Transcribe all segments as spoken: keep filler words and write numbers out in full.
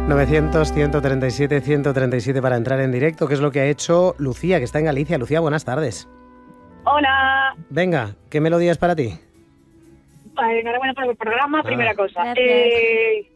novecientos, ciento treinta y siete, ciento treinta y siete para entrar en directo, que es lo que ha hecho Lucía, que está en Galicia. Lucía, buenas tardes. Hola. Venga, ¿qué melodía es para ti? Vale, enhorabuena por el programa. Ah. Primera cosa. Gracias. Eh,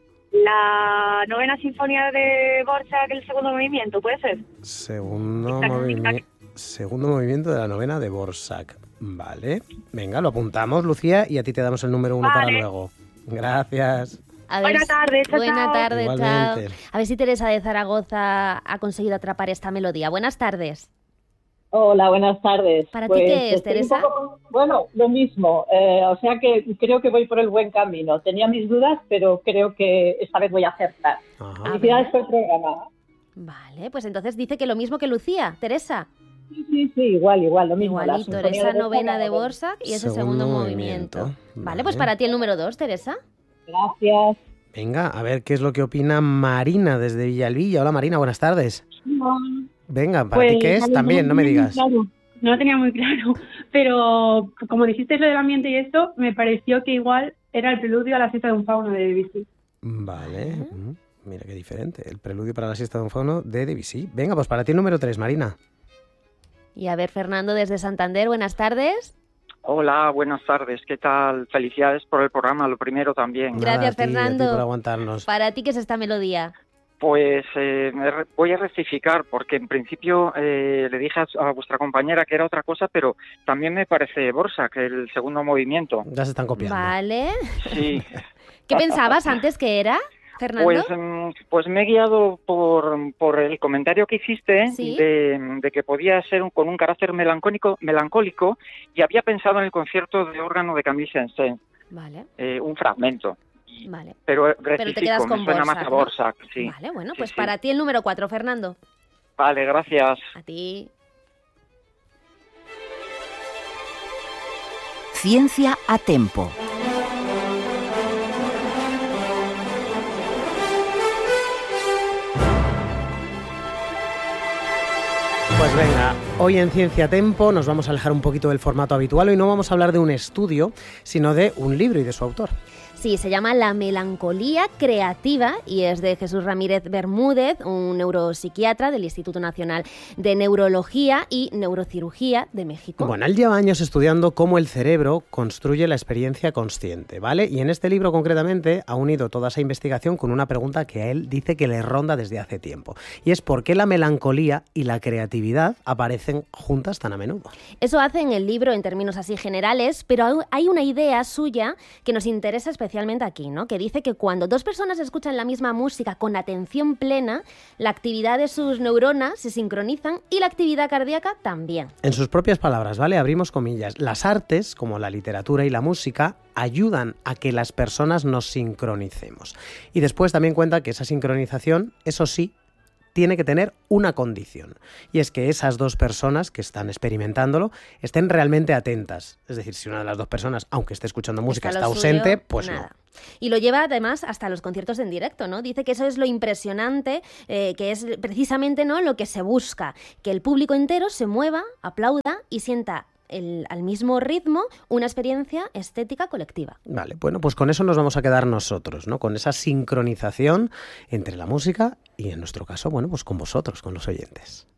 la novena sinfonía de Dvořák, el segundo movimiento, ¿puede ser? Segundo, Tic-tac, movimi- tic-tac. segundo movimiento de la novena de Dvořák. Vale, venga, lo apuntamos, Lucía, y a ti te damos el número uno para Vale. luego. Gracias. A ver Buenas si- tardes, chao, Buenas chao. tardes, chao. Igualmente. A ver si Teresa de Zaragoza ha conseguido atrapar esta melodía. Buenas tardes. Hola, buenas tardes. ¿Para ti Pues qué es, estoy un Teresa? poco- bueno, lo mismo. Eh, o sea que creo que voy por el buen camino. Tenía mis dudas, pero creo que esta vez voy a acertar. Ajá. A Felicidades ver. por el programa. Vale, pues entonces dice que lo mismo que Lucía, Teresa. Sí, sí, sí, igual, igual, lo mismo. la Igualito, sinfonía esa de novena de Dvořák. Dvořák y ese Segundo segundo movimiento. movimiento. Vale, Vale. pues para ti el número dos, Teresa. Gracias. Venga, a ver qué es lo que opina Marina desde Villalbilla. Hola Marina, buenas tardes. Venga, ¿para ti qué es? vale, También, no me tenía muy digas. claro. No lo tenía muy claro, pero como dijiste lo del ambiente y esto, me pareció que igual era el preludio a la siesta de un fauno de Debussy. Vale, mm, mira qué diferente. El preludio para la siesta de un fauno de Debussy. Venga, pues para ti el número tres, Marina. Y a ver, Fernando desde Santander, buenas tardes. Hola, buenas tardes. ¿Qué tal? Felicidades por el programa, lo primero también. Gracias, Nada, a ti, a ti Fernando. por aguantarnos. Para ti, ¿qué es esta melodía? Pues eh, me re- voy a rectificar, porque en principio eh, le dije a, a vuestra compañera que era otra cosa, pero también me parece Dvořák, el segundo movimiento. Ya se están copiando. Vale. Sí, ¿Qué pensabas antes que era, Fernando? pues, mm, pues me he guiado por, por el comentario que hiciste Sí. de, de que podía ser un- con un carácter melancólico, melancólico, y había pensado en el concierto de órgano de Camille Saint-Saëns, Vale, eh, un fragmento. vale. Pero Pero rectifico, te quedas con me suena más a Dvořák, ¿no? Dvořák, sí. Vale, bueno, Sí, pues sí. para ti el número cuatro, Fernando. Vale, gracias. A ti. Ciencia a tempo. Pues venga, hoy en Ciencia Tempo nos vamos a alejar un poquito del formato habitual. Hoy no vamos a hablar de un estudio, sino de un libro y de su autor. Sí, se llama La melancolía creativa y es de Jesús Ramírez Bermúdez, un neuropsiquiatra del Instituto Nacional de Neurología y Neurocirugía de México. Bueno, él lleva años estudiando cómo el cerebro construye la experiencia consciente, ¿vale? Y en este libro concretamente ha unido toda esa investigación con una pregunta que a él dice que le ronda desde hace tiempo. Y es por qué la melancolía y la creatividad aparecen juntas tan a menudo. Eso hace en el libro en términos así generales, pero hay- hay una idea suya que nos interesa especialmente aquí, ¿no? Que dice que cuando dos personas escuchan la misma música con atención plena, la actividad de sus neuronas se sincronizan y la actividad cardíaca también. En sus propias palabras, ¿vale? Abrimos comillas. Las artes, como la literatura y la música, ayudan a que las personas nos sincronicemos. Y después también cuenta que esa sincronización, eso sí, tiene que tener una condición. Y es que esas dos personas que están experimentándolo estén realmente atentas. Es decir, si una de las dos personas, aunque esté escuchando música, Está está, lo ausente, suyo, pues nada. no. Y lo lleva además hasta los conciertos en directo, ¿no? Dice que eso es lo impresionante, eh, que es precisamente, ¿no?, lo que se busca, que el público entero se mueva, aplauda y sienta el- al mismo ritmo una experiencia estética colectiva. Vale, bueno, pues con eso nos vamos a quedar nosotros, ¿no? Con esa sincronización entre la música y, en nuestro caso, bueno, pues con vosotros, con los oyentes.